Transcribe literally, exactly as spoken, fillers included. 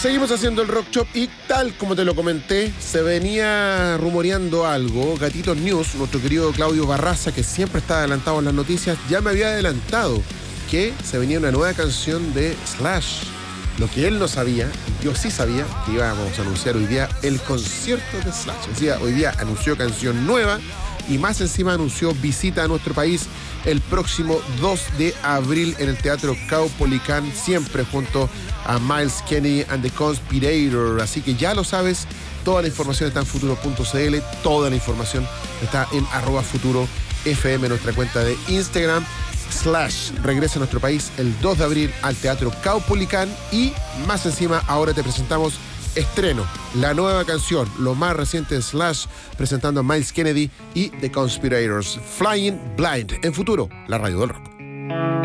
Seguimos haciendo el Rock Shop y tal como te lo comenté, se venía rumoreando algo. Gatitos News, nuestro querido Claudio Barraza, que siempre está adelantado en las noticias, ya me había adelantado que se venía una nueva canción de Slash. Lo que él no sabía, yo sí sabía, que íbamos a anunciar hoy día el concierto de Slash. O sea, hoy día anunció canción nueva y más encima anunció visita a nuestro país el próximo dos de abril en el Teatro Caupolicán, siempre junto a Myles Kennedy and the Conspirator. Así que ya lo sabes, toda la información está en futuro punto c l, toda la información está en arroba futuro F M, nuestra cuenta de Instagram. Slash regresa a nuestro país el dos de abril al Teatro Caupolicán y más encima ahora te presentamos estreno, la nueva canción, lo más reciente de Slash, presentando a Myles Kennedy y The Conspirators, Flying Blind, en Futuro, la radio del rock.